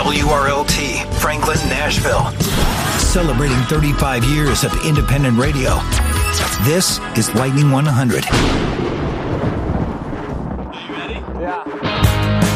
WRLT, Franklin, Nashville. Celebrating 35 years of independent radio. This is Lightning 100. Are you ready? Yeah.